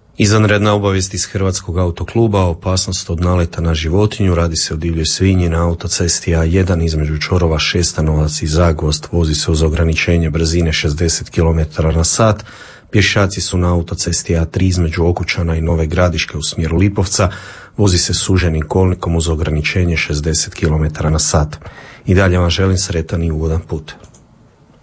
Izvanredna obavijest iz Hrvatskog autokluba, opasnost od naleta na životinju. Radi se o divljoj svinji na autocesti A1 između čvorova Šestanovac i Zagvozd. Vozi se uz ograničenje brzine 60 km/h. Pješaci su na autocesti A3 između Okučana i Nove Gradiške u smjeru Lipovca. Vozi se suženim kolnikom uz ograničenje 60 km/h. I dalje vam želim sretan i ugodan put.